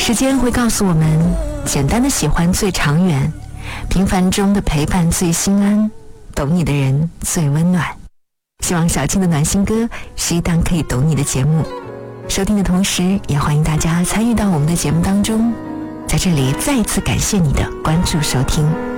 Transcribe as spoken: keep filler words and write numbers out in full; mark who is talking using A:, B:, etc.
A: 时间会告诉我们，简单的喜欢最长远，平凡中的陪伴最心安，懂你的人最温暖。希望小青的暖心歌是一档可以懂你的节目，收听的同时也欢迎大家参与到我们的节目当中。在这里再一次感谢你的关注收听。